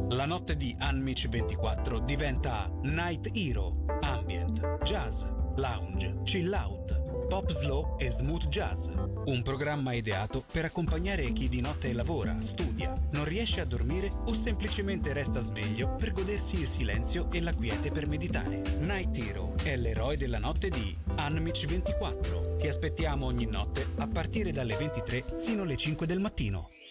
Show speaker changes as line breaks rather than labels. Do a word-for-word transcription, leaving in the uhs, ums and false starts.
La notte di Unmich ventiquattro diventa Night Hero, ambient, jazz, lounge, chill out, pop slow e smooth jazz. Un programma ideato per accompagnare chi di notte lavora, studia, non riesce a dormire o semplicemente resta sveglio per godersi il silenzio e la quiete per meditare. Night Hero è l'eroe della notte di Unmich ventiquattro. Ti aspettiamo ogni notte a partire dalle ventitré sino alle cinque del mattino.